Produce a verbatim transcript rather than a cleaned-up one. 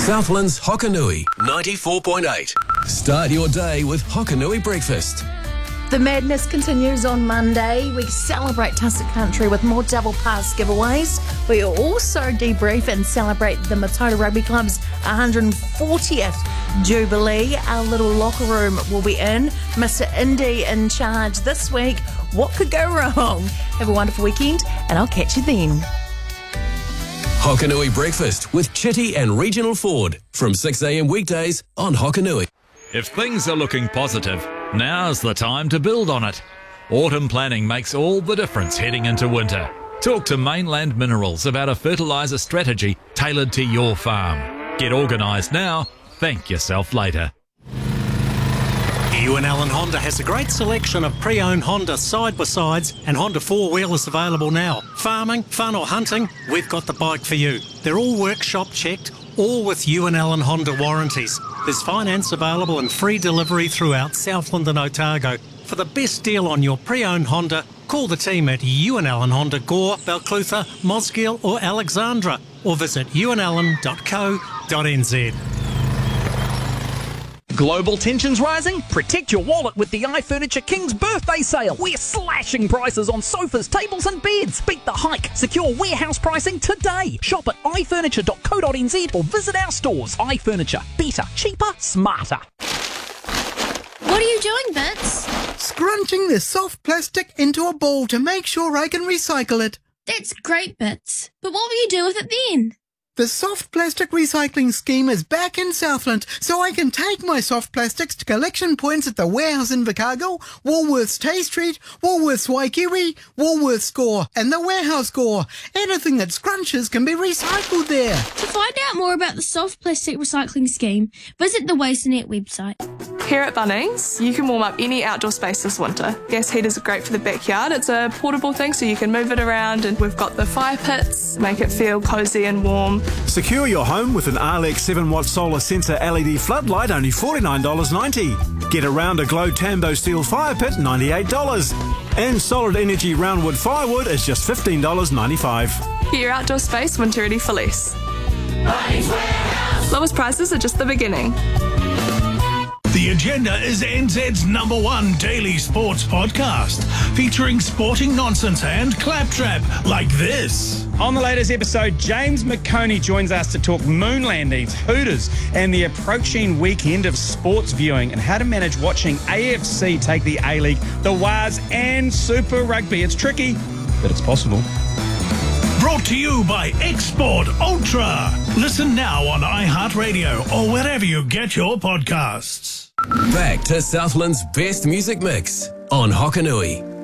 Southland's Hokanui, ninety-four point eight. Start your day with Hokanui breakfast. The madness continues on Monday. We celebrate Tussock Country with more double pass giveaways. We also debrief and celebrate the Mataura Rugby Club's one hundred fortieth Jubilee. Our little locker room will be in. Mister Indy in charge this week. What could go wrong? Have a wonderful weekend, and I'll catch you then. Hokanui breakfast with Chitty and Regional Ford from six a.m. weekdays on Hokanui. If things are looking positive, now's the time to build on it. Autumn planning makes all the difference heading into winter. Talk to Mainland Minerals about a fertiliser strategy tailored to your farm. Get organised now, thank yourself later. Ewan Allen Honda has a great selection of pre-owned Honda side-by-sides and Honda four-wheelers available now. Farming, fun or hunting, we've got the bike for you. They're all workshop checked, all with Ewan Allen Honda warranties. There's finance available and free delivery throughout Southland and Otago. For the best deal on your pre-owned Honda, call the team at Ewan Allen Honda Gore, Balclutha, Mosgiel or Alexandra, or visit ewan allen dot co dot n z. Global tensions rising? Protect your wallet with the iFurniture King's birthday sale. We're slashing prices on sofas, tables and beds. Beat the hike. Secure warehouse pricing today. Shop at i furniture dot co dot n z or visit our stores. iFurniture. Better, cheaper, smarter. What are you doing, Bits? Scrunching this soft plastic into a ball to make sure I can recycle it. That's great, Bits. But what will you do with it then? The soft plastic recycling scheme is back in Southland, so I can take my soft plastics to collection points at the warehouse in Invercargill, Woolworths Tay Street, Woolworths Waikiri, Woolworths Gore, and the warehouse Gore. Anything that scrunches can be recycled there. To find out more about the soft plastic recycling scheme, visit the WasteNet website. Here at Bunnings, you can warm up any outdoor space this winter. Gas heaters are great for the backyard. It's a portable thing so you can move it around, and we've got the fire pits, make it feel cosy and warm. Secure your home with an Arlex seven watt solar sensor L E D floodlight, only forty-nine dollars ninety. Get a round of Glow Tambo steel fire pit, ninety-eight dollars. And solid energy roundwood firewood is just fifteen dollars ninety-five. Get your outdoor space winter ready for less. Lowest prices are just the beginning. The Agenda is N Z's number one daily sports podcast, featuring sporting nonsense and claptrap like this. On the latest episode, James McConey joins us to talk moon landings, Hooters, and the approaching weekend of sports viewing and how to manage watching A F C take the A-League, the W A S and Super Rugby. It's tricky, but it's possible. Brought to you by Export Ultra. Listen now on iHeartRadio or wherever you get your podcasts. Back to Southland's best music mix on Hokanui.